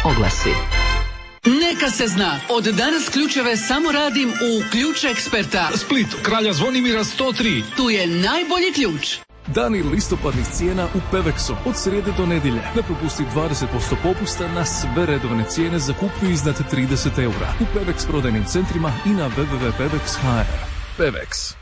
Oglasi. Neka se zna, od danas ključeve samo radim u Ključ Eksperta. Split, Kralja Zvonimira 103. Tu je najbolji ključ. Dani listopadnih cijena u Pevexu od srijede do nedjelje. Ne propusti 20% popusta na sve redovne cijene za kupnju iznad 30 eura. U Pevex prodajnim centrima i na www.pevex.hr. Pevex.